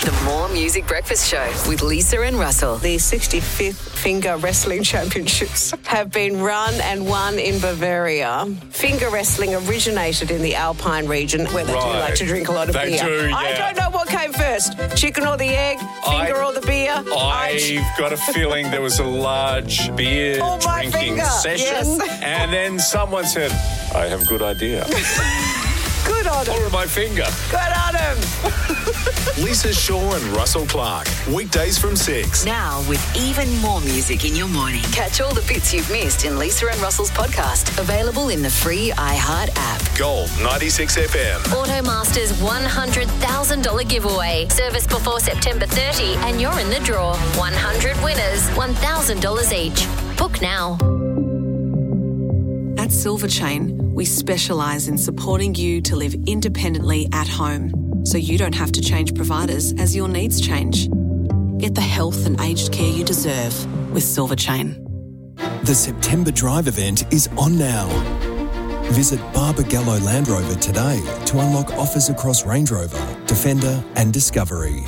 The More Music Breakfast Show with Lisa and Russell. The 65th Finger Wrestling Championships have been run and won in Bavaria. Finger wrestling originated in the Alpine region where they do like to drink a lot of beer. Do, yeah. I don't know what came first, chicken or the egg, finger or the beer. I've got a feeling there was a large beer drinking session. Yes. And then someone said, I have a good idea. Good on him. Or my finger. Good on him. Lisa Shaw and Russell Clark. Weekdays from 6. Now with even more music in your morning. Catch all the bits you've missed in Lisa and Russell's podcast. Available in the free iHeart app. Gold 96 FM. Automaster's $100,000 giveaway. Service before September 30 and you're in the draw. 100 winners, $1,000 each. Book now. At Silver Chain, we specialise in supporting you to live independently at home, so you don't have to change providers as your needs change. Get the health and aged care you deserve with Silver Chain. The September Drive event is on now. Visit Barbagallo Land Rover today to unlock offers across Range Rover, Defender and Discovery.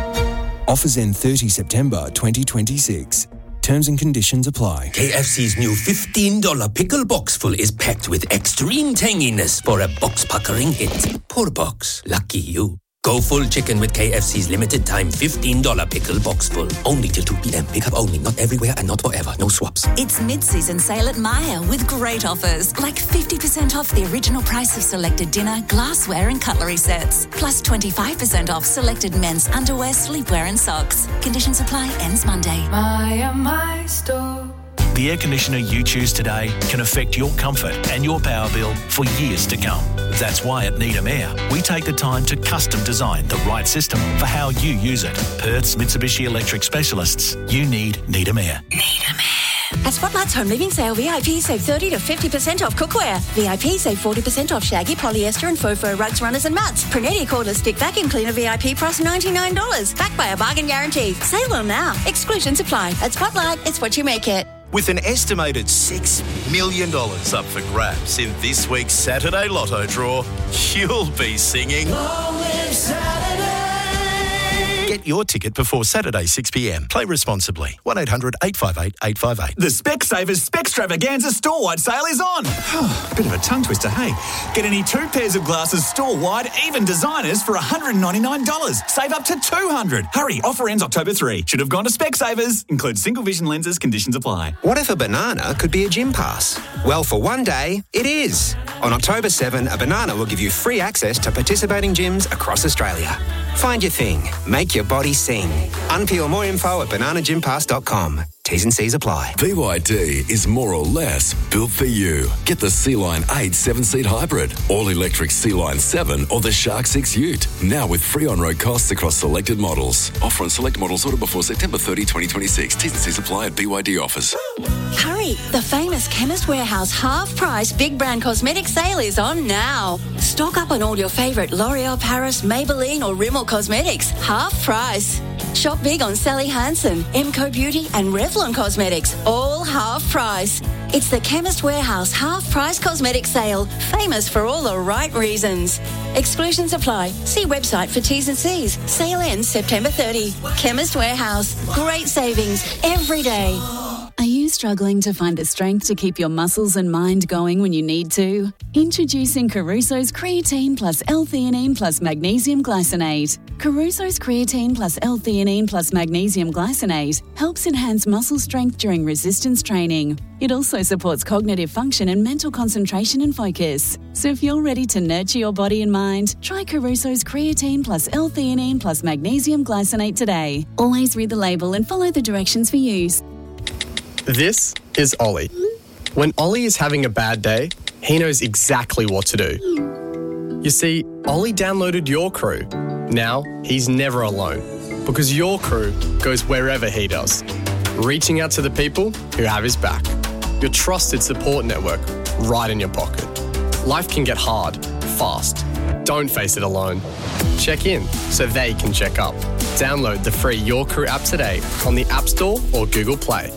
Offers end 30 September 2026. Terms and conditions apply. KFC's new $15 pickle box full is packed with extreme tanginess for a box-puckering hit. Poor box. Lucky you. Go full chicken with KFC's limited time $15 pickle box full. Only till 2 p.m. Pick up only. Not everywhere and not forever. No swaps. It's mid-season sale at Maya with great offers. Like 50% off the original price of selected dinner, glassware and cutlery sets. Plus 25% off selected men's underwear, sleepwear and socks. Conditions apply. Ends Monday. Maya, my store. The air conditioner you choose today can affect your comfort and your power bill for years to come. That's why at Needham Air, we take the time to custom design the right system for how you use it. Perth's Mitsubishi Electric specialists. You need Needham Air. Needham Air. At Spotlight's Home Living Sale, VIP save 30 to 50% off cookware. VIP save 40% off shaggy, polyester and faux fur rugs, runners and mats. Premier cordless stick vacuum cleaner VIP price $99. Backed by a bargain guarantee. Sale on now. Exclusions apply. At Spotlight, it's what you make it. With an estimated $6 million up for grabs in this week's Saturday Lotto draw, you'll be singing Long Live Saturday. Get your ticket before Saturday 6 p.m. Play responsibly. 1-800-858-858. The Specsavers Spextravaganza store-wide sale is on. Bit of a tongue twister, hey? Get any 2 pairs of glasses store-wide, even designers, for $199. Save up to $200. Hurry, offer ends October 3. Should have gone to Specsavers. Includes single vision lenses, conditions apply. What if a banana could be a gym pass? Well, for one day, it is. On October 7, a banana will give you free access to participating gyms across Australia. Find your thing. Make your body sing. Unpeel more info at bananagympass.com. T's and C's apply. BYD is more or less built for you. Get the Sea-Line 8 7-seat hybrid, all-electric Sea-Line 7 or the Shark 6 Ute. Now with free on-road costs across selected models. Offer on select models ordered before September 30, 2026. T's and C's apply at BYD offers. Hurry! The famous Chemist Warehouse half-price big brand cosmetic sale is on now. Stock up on all your favourite L'Oreal Paris, Maybelline or Rimmel cosmetics. Half price. Shop big on Sally Hansen, Emco Beauty and Revlon Cosmetics. All half price. It's the Chemist Warehouse half-price cosmetic sale. Famous for all the right reasons. Exclusions apply. See website for T's and C's. Sale ends September 30. Chemist Warehouse. Great savings every day. Are you struggling to find the strength to keep your muscles and mind going when you need to? Introducing Caruso's Creatine Plus L-Theanine Plus Magnesium Glycinate. Caruso's Creatine Plus L-Theanine Plus Magnesium Glycinate helps enhance muscle strength during resistance training. It also supports cognitive function and mental concentration and focus. So if you're ready to nurture your body and mind, try Caruso's Creatine Plus L-Theanine Plus Magnesium Glycinate today. Always read the label and follow the directions for use. This is Ollie. When Ollie is having a bad day, he knows exactly what to do. You see, Ollie downloaded Your Crew. Now, he's never alone because Your Crew goes wherever he does, reaching out to the people who have his back. Your trusted support network right in your pocket. Life can get hard, fast. Don't face it alone. Check in so they can check up. Download the free Your Crew app today on the App Store or Google Play.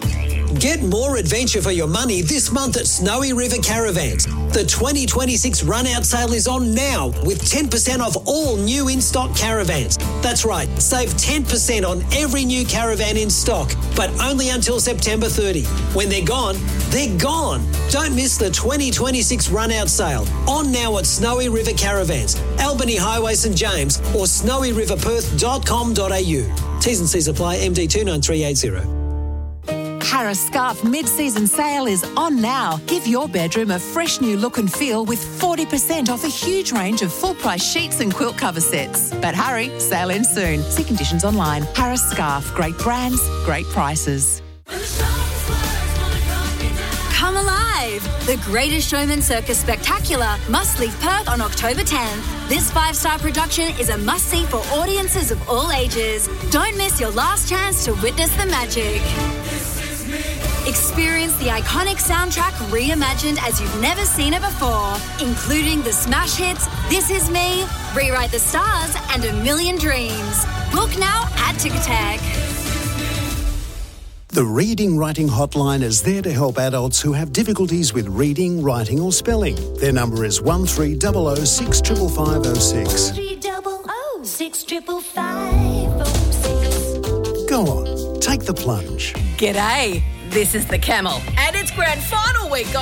Get more adventure for your money this month at Snowy River Caravans. The 2026 run-out sale is on now with 10% off all new in-stock caravans. That's right, save 10% on every new caravan in stock, but only until September 30. When they're gone, they're gone. Don't miss the 2026 run-out sale. On now at Snowy River Caravans, Albany Highway St James or snowyriverperth.com.au. T's and C's apply, MD 29380. Harris Scarf mid-season sale is on now. Give your bedroom a fresh new look and feel with 40% off a huge range of full-price sheets and quilt cover sets. But hurry, sale ends soon. See conditions online. Harris Scarf, great brands, great prices. Come alive! The Greatest Showman Circus Spectacular must leave Perth on October 10th. This 5-star production is a must-see for audiences of all ages. Don't miss your last chance to witness the magic. Experience the iconic soundtrack reimagined as you've never seen it before, including the smash hits This Is Me, Rewrite the Stars, and A Million Dreams. Book now at Ticketek. The Reading Writing Hotline is there to help adults who have difficulties with reading, writing or spelling. Their number is 1300 65506. 1300 65506. Go on, take the plunge. G'day, this is the Camel, and it's grand final week